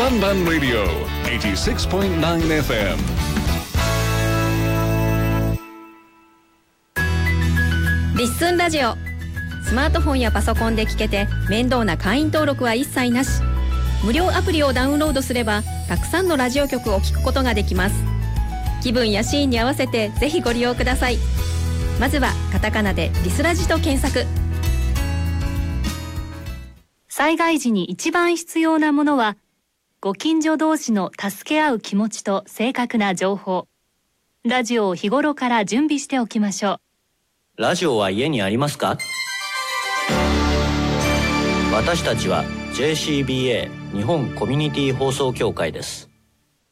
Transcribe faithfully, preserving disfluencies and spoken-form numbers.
バンバンラディオ はちじゅうろくてんきゅうエフエム。 リッスンラジオ。スマートフォンやパソコンで聞けて面倒な会員登録は一切なし。無料アプリをダウンロードすればたくさんのラジオ局を聞くことができます。気分やシーンに合わせてぜひご利用ください。まずはカタカナでリスラジと検索。 災害時に一番必要なものは、ご近所同士の助け合う気持ちと正確な情報。ラジオを日頃から準備しておきましょう。ラジオは家にありますか？私たちは ジェーシービーエー 日本コミュニティ放送協会です。